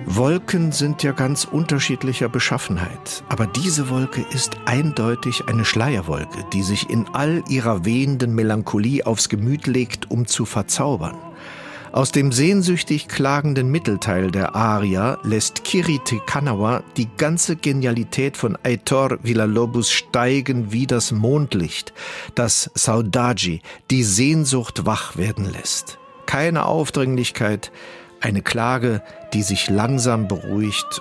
Wolken sind ja ganz unterschiedlicher Beschaffenheit, aber diese Wolke ist eindeutig eine Schleierwolke, die sich in all ihrer wehenden Melancholie aufs Gemüt legt, um zu verzaubern. Aus dem sehnsüchtig klagenden Mittelteil der Aria lässt Kiri Te Kanawa die ganze Genialität von Heitor Villa-Lobos steigen wie das Mondlicht, das Saudade, die Sehnsucht wach werden lässt. Keine Aufdringlichkeit, eine Klage, die sich langsam beruhigt